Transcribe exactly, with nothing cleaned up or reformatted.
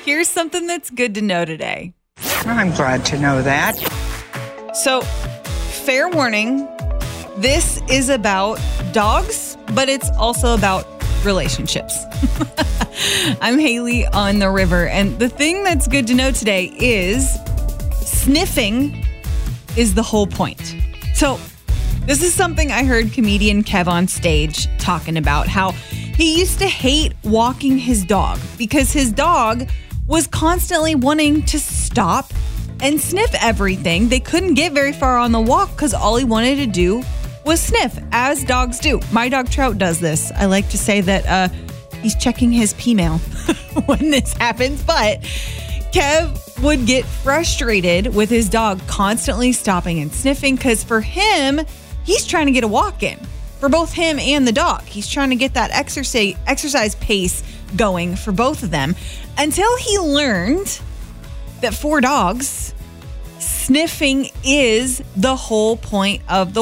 Here's something that's good to know today. I'm glad to know that. So, fair warning, this is about dogs, but it's also about relationships. I'm Haley on the river, and the thing that's good to know today is sniffing is the whole point. So, this is something I heard comedian Kev on stage talking about, how he used to hate walking his dog because his dog was constantly wanting to stop and sniff everything. They couldn't get very far on the walk because all he wanted to do was sniff, as dogs do. My dog Trout does this. I like to say that uh, he's checking his P-mail when this happens, but Kev would get frustrated with his dog constantly stopping and sniffing because for him, he's trying to get a walk in. For both him and the dog. He's trying to get that exercise exercise pace going for both of them until he learned that for dogs, sniffing is the whole point of the